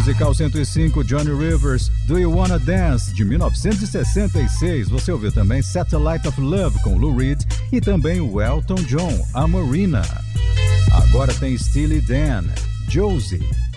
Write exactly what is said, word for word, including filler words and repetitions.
Musical cento e cinco, Johnny Rivers, Do You Wanna Dance, de mil novecentos e sessenta e seis. Você ouviu também Satellite of Love, com Lou Reed, e também o Elton John, A Marina. Agora tem Steely Dan, Josie.